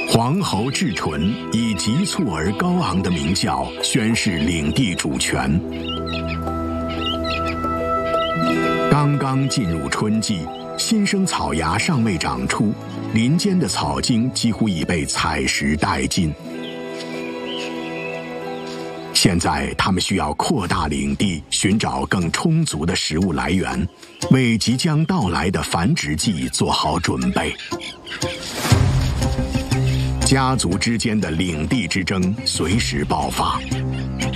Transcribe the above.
皇侯至纯以急促而高昂的鸣叫宣示领地主权。刚刚进入春季，新生草芽尚未长出，林间的草茎几乎已被采食殆尽。现在他们需要扩大领地，寻找更充足的食物来源，为即将到来的繁殖季做好准备。家族之间的领地之争随时爆发，